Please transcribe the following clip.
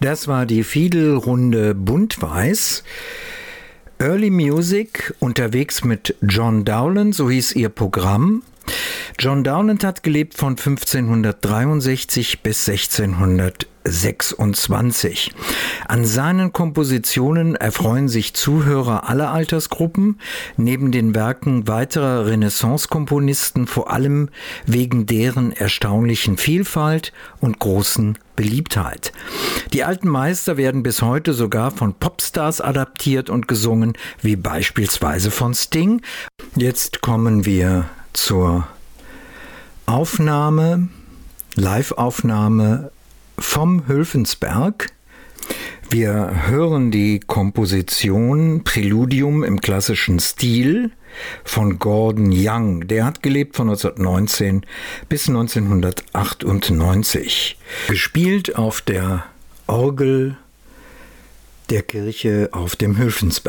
Das war die Fiedelrunde Buntweiß. Early Music unterwegs mit John Dowland, so hieß ihr Programm. John Dowland hat gelebt von 1563 bis 1626. An seinen Kompositionen erfreuen sich Zuhörer aller Altersgruppen, neben den Werken weiterer Renaissance-Komponisten, vor allem wegen deren erstaunlichen Vielfalt und großen Beliebtheit. Die alten Meister werden bis heute sogar von Popstars adaptiert und gesungen, wie beispielsweise von Sting. Jetzt kommen wir zur Live-Aufnahme vom Hülfensberg. Wir hören die Komposition Präludium im klassischen Stil von Gordon Young. Der hat gelebt von 1919 bis 1998. Gespielt auf der Orgel der Kirche auf dem Hülfensberg.